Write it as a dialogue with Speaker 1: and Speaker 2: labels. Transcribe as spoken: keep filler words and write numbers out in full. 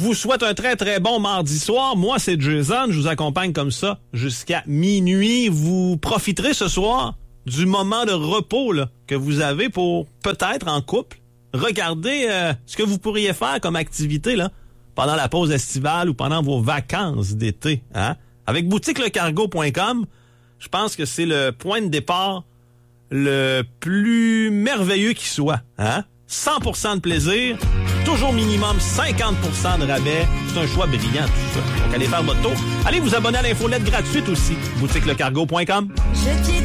Speaker 1: vous souhaite un très, très bon mardi soir. Moi, c'est Jason. Je vous accompagne comme ça jusqu'à minuit. Vous profiterez ce soir du moment de repos là, que vous avez pour, peut-être en couple, regarder euh, ce que vous pourriez faire comme activité là, pendant la pause estivale ou pendant vos vacances d'été. Hein? Avec boutique le cargo point com, je pense que c'est le point de départ le plus merveilleux qui soit. Hein? cent pour cent de plaisir, toujours minimum cinquante pour cent de rabais. C'est un choix brillant, tout ça. Donc, allez faire votre tour. Allez vous abonner à l'infolette gratuite aussi. boutique le cargo point com. Je